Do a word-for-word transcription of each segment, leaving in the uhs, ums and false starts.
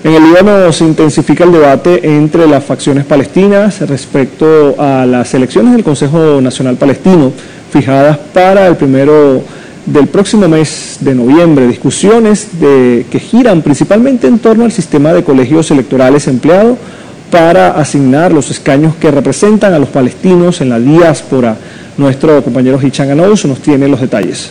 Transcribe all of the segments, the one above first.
En el Líbano se intensifica el debate entre las facciones palestinas respecto a las elecciones del Consejo Nacional Palestino fijadas para el primero del próximo mes de noviembre. Discusiones de, que giran principalmente en torno al sistema de colegios electorales empleado para asignar los escaños que representan a los palestinos en la diáspora. Nuestro compañero Hicham Anous nos tiene los detalles.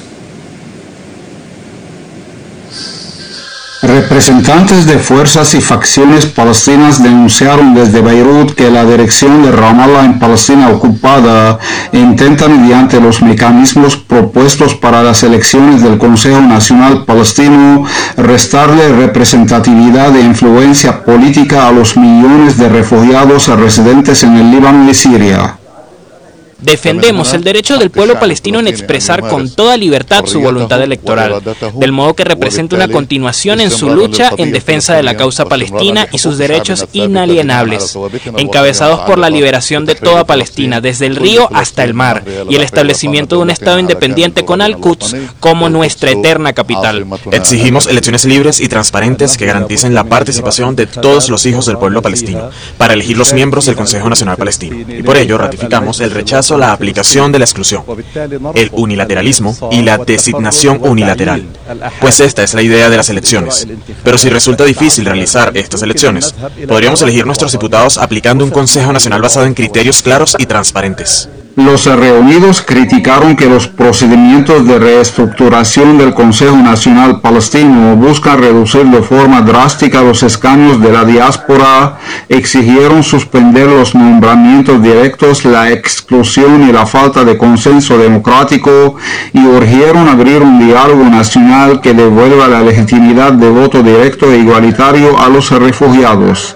Representantes de fuerzas y facciones palestinas denunciaron desde Beirut que la dirección de Ramallah en Palestina ocupada intenta mediante los mecanismos propuestos para las elecciones del Consejo Nacional Palestino restarle representatividad e influencia política a los millones de refugiados residentes en el Líbano y Siria. Defendemos el derecho del pueblo palestino en expresar con toda libertad su voluntad electoral, del modo que representa una continuación en su lucha en defensa de la causa palestina y sus derechos inalienables, encabezados por la liberación de toda Palestina, desde el río hasta el mar, y el establecimiento de un Estado independiente con Al-Quds como nuestra eterna capital. Exigimos elecciones libres y transparentes que garanticen la participación de todos los hijos del pueblo palestino para elegir los miembros del Consejo Nacional Palestino, y por ello ratificamos el rechazo la aplicación de la exclusión, el unilateralismo y la designación unilateral, pues esta es la idea de las elecciones. Pero si resulta difícil realizar estas elecciones, podríamos elegir nuestros diputados aplicando un Consejo Nacional basado en criterios claros y transparentes. Los reunidos criticaron que los procedimientos de reestructuración del Consejo Nacional Palestino buscan reducir de forma drástica los escaños de la diáspora, exigieron suspender los nombramientos directos, la exclusión y la falta de consenso democrático y urgieron abrir un diálogo nacional que devuelva la legitimidad de voto directo e igualitario a los refugiados.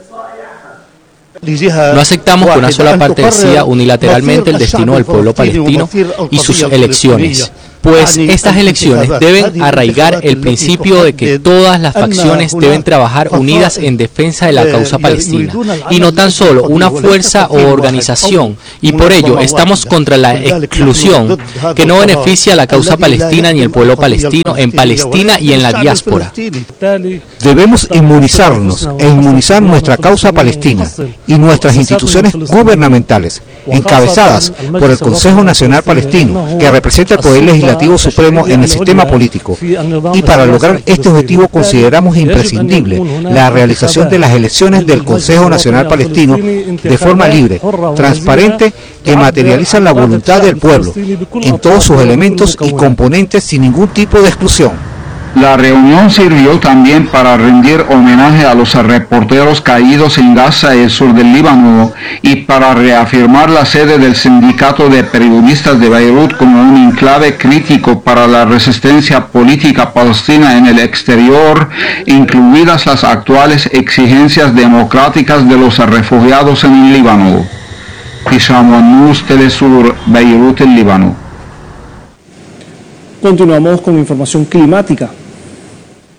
No aceptamos que una sola parte decida unilateralmente el destino del pueblo palestino y sus elecciones, pues estas elecciones deben arraigar el principio de que todas las facciones deben trabajar unidas en defensa de la causa palestina, y no tan solo una fuerza o organización, y por ello estamos contra la exclusión que no beneficia a la causa palestina ni el pueblo palestino en Palestina y en la diáspora. Debemos inmunizarnos e inmunizar nuestra causa palestina y nuestras instituciones gubernamentales, encabezadas por el Consejo Nacional Palestino, que representa el Poder Legislativo Supremo en el sistema político. Y para lograr este objetivo consideramos imprescindible la realización de las elecciones del Consejo Nacional Palestino de forma libre, transparente, que materializan la voluntad del pueblo en todos sus elementos y componentes sin ningún tipo de exclusión. La reunión sirvió también para rendir homenaje a los reporteros caídos en Gaza y el sur del Líbano y para reafirmar la sede del Sindicato de Periodistas de Beirut como un enclave crítico para la resistencia política palestina en el exterior, incluidas las actuales exigencias democráticas de los refugiados en el Líbano. Hicham Anous, Telesur, Beirut, el Líbano. Continuamos con información climática.